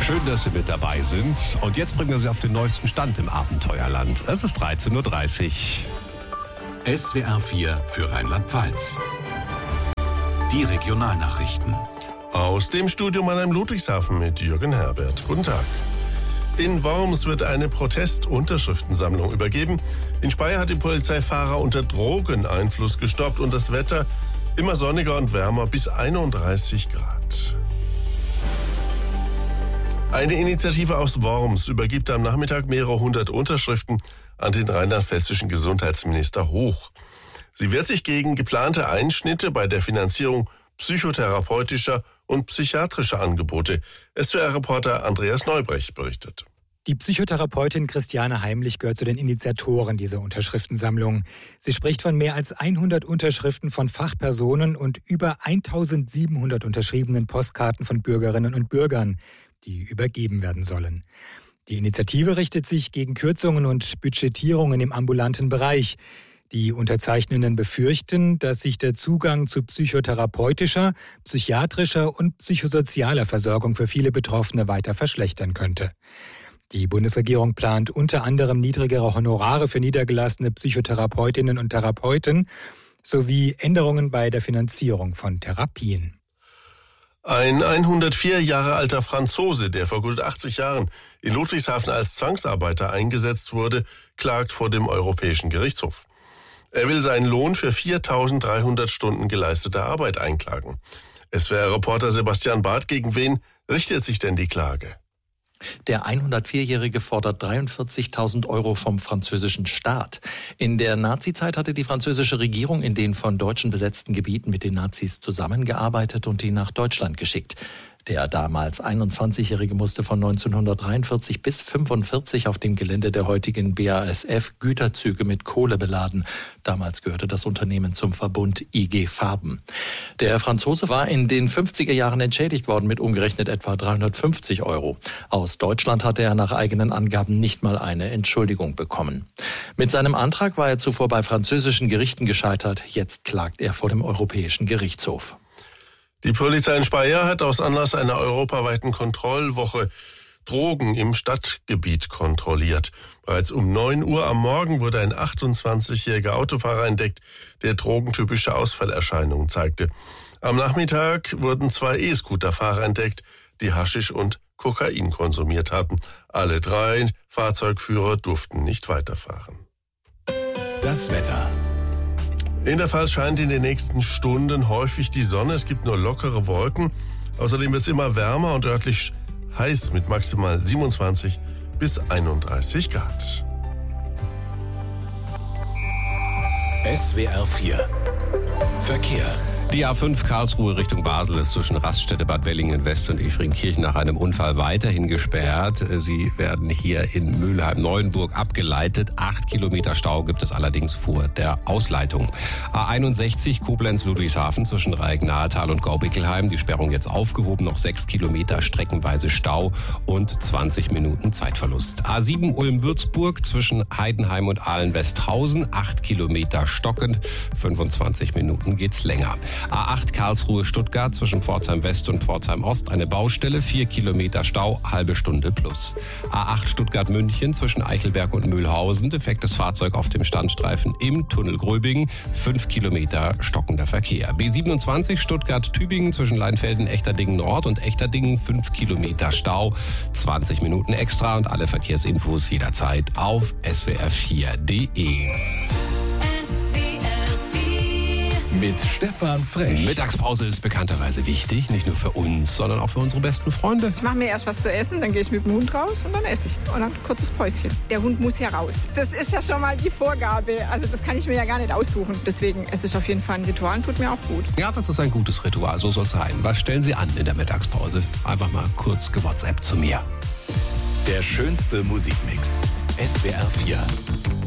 Schön, dass Sie mit dabei sind. Und jetzt bringen wir Sie auf den neuesten Stand im Abenteuerland. Es ist 13.30 Uhr. SWR 4 für Rheinland-Pfalz. Die Regionalnachrichten. Aus dem Studio Mannheim Ludwigshafen mit Jürgen Herbert. Guten Tag. In Worms wird eine Protestunterschriftensammlung übergeben. In Speyer hat die Polizei Fahrer unter Drogeneinfluss gestoppt und das Wetter immer sonniger und wärmer bis 31 Grad. Eine Initiative aus Worms übergibt am Nachmittag mehrere hundert Unterschriften an den rheinland-pfälzischen Gesundheitsminister Hoch. Sie wehrt sich gegen geplante Einschnitte bei der Finanzierung psychotherapeutischer und psychiatrischer Angebote. SWR-Reporter Andreas Neubrecht berichtet. Die Psychotherapeutin Christiane Heimlich gehört zu den Initiatoren dieser Unterschriftensammlung. Sie spricht von mehr als 100 Unterschriften von Fachpersonen und über 1700 unterschriebenen Postkarten von Bürgerinnen und Bürgern, die übergeben werden sollen. Die Initiative richtet sich gegen Kürzungen und Budgetierungen im ambulanten Bereich. Die Unterzeichnenden befürchten, dass sich der Zugang zu psychotherapeutischer, psychiatrischer und psychosozialer Versorgung für viele Betroffene weiter verschlechtern könnte. Die Bundesregierung plant unter anderem niedrigere Honorare für niedergelassene Psychotherapeutinnen und Therapeuten sowie Änderungen bei der Finanzierung von Therapien. Ein 104 Jahre alter Franzose, der vor gut 80 Jahren in Ludwigshafen als Zwangsarbeiter eingesetzt wurde, klagt vor dem Europäischen Gerichtshof. Er will seinen Lohn für 4.300 Stunden geleistete Arbeit einklagen. SWR-Reporter Sebastian Barth, gegen wen richtet sich denn die Klage? Der 104-Jährige fordert 43.000 € vom französischen Staat. In der Nazizeit hatte die französische Regierung in den von Deutschen besetzten Gebieten mit den Nazis zusammengearbeitet und ihn nach Deutschland geschickt. Der damals 21-Jährige musste von 1943 bis 1945 auf dem Gelände der heutigen BASF Güterzüge mit Kohle beladen. Damals gehörte das Unternehmen zum Verbund IG Farben. Der Franzose war in den 50er Jahren entschädigt worden mit umgerechnet etwa 350 €. Aus Deutschland hatte er nach eigenen Angaben nicht mal eine Entschuldigung bekommen. Mit seinem Antrag war er zuvor bei französischen Gerichten gescheitert. Jetzt klagt er vor dem Europäischen Gerichtshof. Die Polizei in Speyer hat aus Anlass einer europaweiten Kontrollwoche Drogen im Stadtgebiet kontrolliert. Bereits um 9 Uhr am Morgen wurde ein 28-jähriger Autofahrer entdeckt, der drogentypische Ausfallerscheinungen zeigte. Am Nachmittag wurden 2 E-Scooter-Fahrer entdeckt, die Haschisch und Kokain konsumiert hatten. Alle 3 Fahrzeugführer durften nicht weiterfahren. Das Wetter. In der Pfalz scheint in den nächsten Stunden häufig die Sonne. Es gibt nur lockere Wolken. Außerdem wird es immer wärmer und örtlich heiß mit maximal 27 bis 31 Grad. SWR 4 Verkehr. Die A5 Karlsruhe Richtung Basel ist zwischen Raststätte Bad Bellingen-West und Efringkirchen nach einem Unfall weiterhin gesperrt. Sie werden hier in Mülheim-Neuenburg abgeleitet. 8 Kilometer Stau gibt es allerdings vor der Ausleitung. A61 Koblenz-Ludwigshafen zwischen Reik-Nahetal und Gaubickelheim. Die Sperrung jetzt aufgehoben. Noch 6 Kilometer streckenweise Stau und 20 Minuten Zeitverlust. A7 Ulm-Würzburg zwischen Heidenheim und Ahlen-Westhausen. 8 Kilometer stockend. 25 Minuten geht's länger. A8 Karlsruhe-Stuttgart zwischen Pforzheim West und Pforzheim Ost eine Baustelle, 4 Kilometer Stau, halbe Stunde plus. A8 Stuttgart-München zwischen Eichelberg und Mühlhausen, defektes Fahrzeug auf dem Standstreifen im Tunnel Gröbingen, 5 Kilometer stockender Verkehr. B27 Stuttgart-Tübingen zwischen Leinfelden, Echterdingen Nord und Echterdingen, 5 Kilometer Stau, 20 Minuten extra und alle Verkehrsinfos jederzeit auf swr4.de. Mit Stefan Fresch. Mittagspause ist bekannterweise wichtig, nicht nur für uns, sondern auch für unsere besten Freunde. Ich mache mir erst was zu essen, dann gehe ich mit dem Hund raus und dann esse ich. Und dann ein kurzes Päuschen. Der Hund muss ja raus. Das ist ja schon mal die Vorgabe. Also das kann ich mir ja gar nicht aussuchen. Deswegen, es ist auf jeden Fall ein Ritual und tut mir auch gut. Ja, das ist ein gutes Ritual, so soll es sein. Was stellen Sie an in der Mittagspause? Einfach mal kurz gewhatsApp zu mir. Der schönste Musikmix. SWR 4.